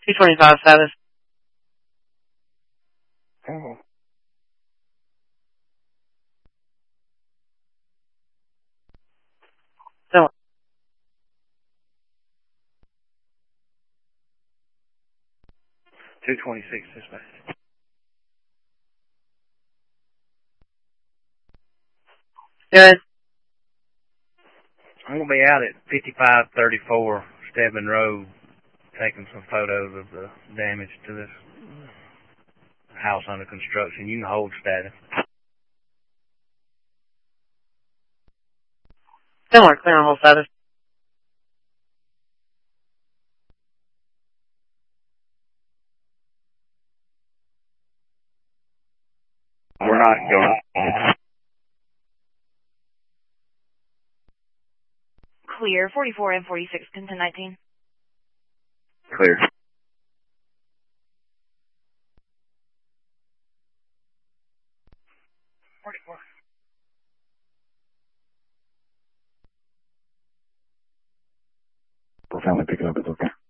225 status. Oh. So, 226 dispatch. good. I'm going to be out at 5534 Stedman Road taking some photos of the damage to this house under construction. You can hold status. Similar, clear on whole status. We're not going. Clear, 44 and 46, 10-19. Clear. We're finally picking up. It's okay.